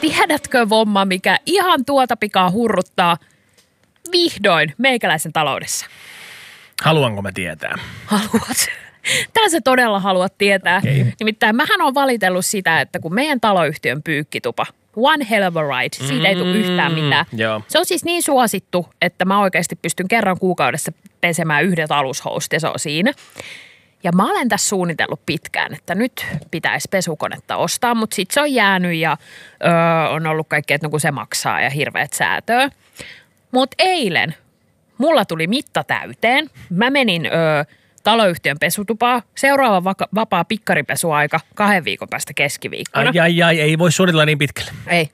tiedätkö vomma, mikä ihan tuota pikaa hurruttaa vihdoin meikäläisen taloudessa? Haluanko mä tietää? Haluat. Tää sä todella haluat tietää. Okay. Nimittäin mähän on valitellut sitä, että kun meidän taloyhtiön pyykkitupa, one hell of a ride, siitä ei tule yhtään mitään. Joo. Se on siis niin suosittu, että mä oikeasti pystyn kerran kuukaudessa pesemään yhdet alushousut ja se on siinä. Ja mä olen tässä suunnitellut pitkään, että nyt pitäisi pesukonetta ostaa, mutta sitten se on jäänyt ja on ollut kaikkea, että no kun se maksaa ja hirveät säätöä. Mutta eilen mulla tuli mitta täyteen. Mä menin taloyhtiön pesutupaan. Seuraava vapaa pikkaripesuaika 2 viikon päästä keskiviikkona. Ai, ei voi suunnitella niin pitkälle. Ei.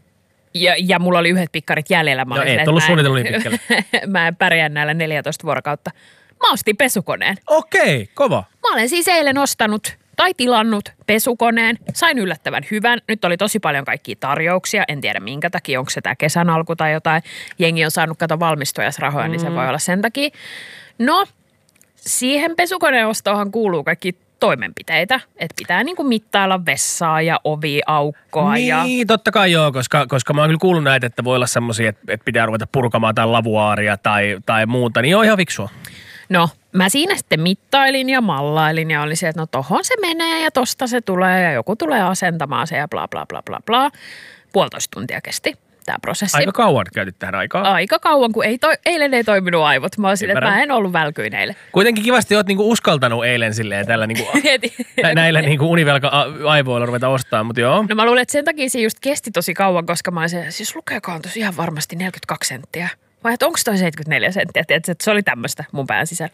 Ja mulla oli 1 pikkarit jäljellä. Joo, ei ollut suunnitellut niin pitkälle. Mä en pärjää näillä 14 vuorokautta. Mä ostin pesukoneen. Okei, kova. Mä olen siis eilen ostanut tai tilannut pesukoneen. Sain yllättävän hyvän. Nyt oli tosi paljon kaikkia tarjouksia. En tiedä minkä takia. Onko se tää kesän alku tai jotain. Jengi on saanut kato valmistujasrahoja, niin se voi olla sen takia. No, siihen pesukoneen ostoonhan kuuluu kaikki toimenpiteitä. Että pitää niinku mittailla vessaa ja oviaukkoa. Niin, totta kai joo, koska mä oon kyllä kuullut näitä, että voi olla semmosia, että pitää ruveta purkamaan tai lavuaaria tai muuta. Niin joo, ihan fiksua. No, mä siinä sitten mittailin ja mallailin ja oli se, että no tohon se menee ja tosta se tulee ja joku tulee asentamaan se ja bla bla bla bla bla. 1,5 tuntia kesti tämä prosessi. Aika kauan käytit tähän aikaa. Aika kauan, kun eilen ei toiminut aivot. Mä olisin, että mä en ollut välkyin eilen. Kuitenkin kivasti oot niinku uskaltanut eilen silleen tällä niinku, näillä niinku univelka-aivoilla ruveta ostaa, mutta joo. No mä luulen, että sen takia se just kesti tosi kauan, koska mä olisin, siis lukeekohan tosi ihan varmasti 42 senttiä. Vai että onko toi 74 senttiä? Tiedätkö, että se oli tämmöistä mun pään sisällä.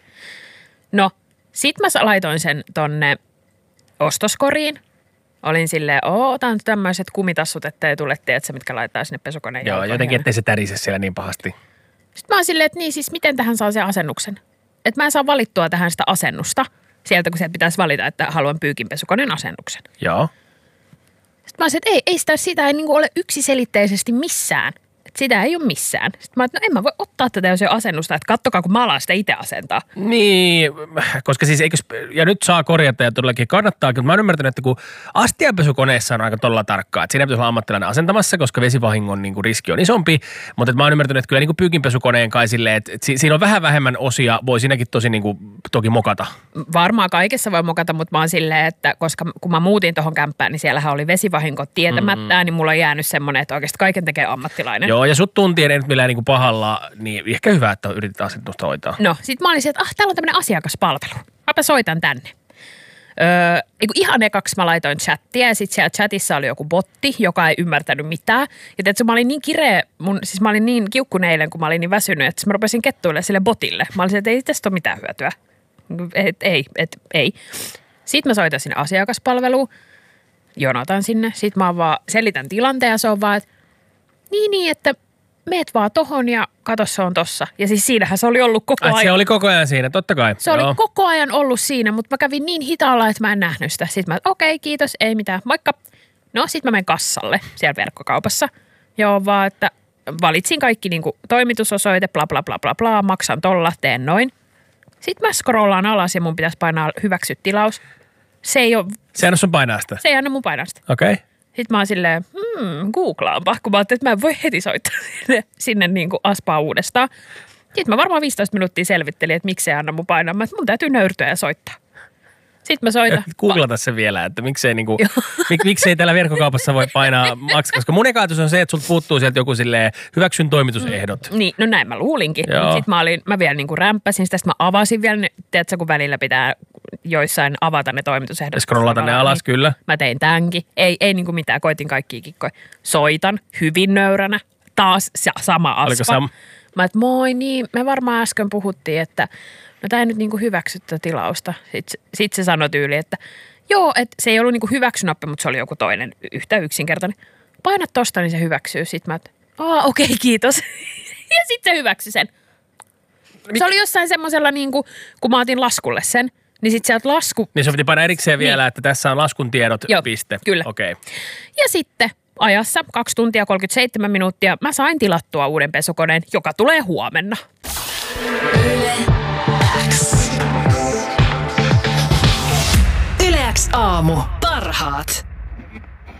No, sit mä laitoin sen tonne ostoskoriin. Olin silleen, otan tämmöiset kumitassut, ettei tule, tiedätkö, mitkä laittaa sinne pesukoneen. Joo, jotenkin, ettei se tärise siellä niin pahasti. Sitten mä oon silleen, että niin siis miten tähän saa sen asennuksen? Että mä en saa valittua tähän sitä asennusta. Sieltä, kun sieltä pitäisi valita, että haluan pyykinpesukoneen asennuksen. Joo. Sitten mä oon silleen, että sitä ei niinku ole yksiselitteisesti missään. Sitä ei ole missään. Sitten mä että no en mä voi ottaa tätä, jos ei ole asennusta, että kattokaa, kun mä alan sitä itse asentaa. Niin, koska siis ja nyt saa korjata ja todellakin kannattaa, mutta mä oon ymmärtänyt, että kun astianpesukoneessa on aika todella tarkkaa, että siinä pitäisi olla ammattilainen asentamassa, koska vesivahingon niin kuin riski on isompi, mutta mä oon ymmärtänyt, että kyllä niin kuin pyykinpesukoneen kai silleen, että siinä on vähän vähemmän osia, voi siinäkin tosi niin kuin, toki mokata. Varmaan kaikessa voi mokata, mutta mä oon silleen, että koska kun mä muutin tuohon kämppään, niin siellähän oli vesivahinko tietämättä, niin mulla on jäänyt semmoinen, että oikeasti kaiken tekee ammattilainen. Joo, ja sut tuntien ei nyt millään niin kuin pahalla, niin ehkä hyvä, että yritetään asennusta hoitaa. No, sit mä olin se, että täällä on tämmönen asiakaspalvelu. Mäpä soitan tänne. Ihan ekaksi mä laitoin chattia ja sit siellä chatissa oli joku botti, joka ei ymmärtänyt mitään. Ja tiedätkö, mä olin niin kireä, mä olin niin kiukkunen eilen, kun mä olin niin väsynyt, että mä rupesin kettuille sille botille. Mä olin että ei tästä ole mitään hyötyä. Ei. Sitten mä soitan sinne asiakaspalveluun, jonotan sinne. Sitten mä vaan selitän tilanteen ja se on vaan, että niin, että meet vaan tohon ja kato, se on tossa. Ja siis siinähän se oli ollut koko ajan. Se oli koko ajan siinä, totta kai. Se oli koko ajan ollut siinä, mutta mä kävin niin hitaalla, että mä en nähnyt sitä. Sitten mä, okei, kiitos, ei mitään, moikka. No, sit mä menen kassalle siellä verkkokaupassa. Joo, vaan, että valitsin kaikki niin kuin toimitusosoite, bla bla bla bla bla, maksan tolla, teen noin. Sitten mä scrollaan alas ja mun pitäisi painaa hyväksy tilaus. Se ei ole... Se ei anna sun painaa sitä? Se ei anna mun painaa sitä. Okei. Okay. Sitten mä oon silleen, googlaanpa, kun mä ajattelin, että mä en voi heti soittaa sinne niin kuin aspaa uudestaan. Sitten mä varmaan 15 minuuttia selvittelin, että miksi se ei anna mun painaa. Että mun täytyy nöyrtyä ja soittaa. Sitten mä soitan. Googlata se vielä, että miksei täällä verkkokaupassa voi painaa maksaa. Koska mun eka ajatus on se, että sulta puuttuu sieltä joku silleen hyväksyn toimitusehdot. Niin, no näin mä luulinkin. Sitten mä vielä niin kuin rämppäsin sitä, sitten mä avasin vielä, tiedätkö, kun välillä pitää joissain avata ne toimitusehdot. Scrollata ne alas, kyllä. Mä tein tämänkin. Ei niin kuin mitään, koitin kaikkia kikkoja. Soitan hyvin nöyränä. Taas sama aspa. Oliko sama? Mä et moi, niin me varmaan äsken puhuttiin, että no tää ei nyt niinku hyväksy tätä tilausta. Sitten se sanoi tyyli, että joo, että se ei ollut niinku hyväksynappi, mutta se oli joku toinen yhtä yksinkertainen. Painat tosta, niin se hyväksyy. Sitten mä, että okei, kiitos. Ja sitten se hyväksyi sen. Se oli jossain semmoisella, niinku, kun mä otin laskulle sen, niin sitten sieltä lasku... Niin se piti painaa erikseen vielä, niin. Että tässä on laskun tiedot, joo, piste. Kyllä. Okei. Ja sitten ajassa 2 tuntia 37 minuuttia mä sain tilattua uuden pesukoneen, joka tulee huomenna. Yle X aamu. Parhaat.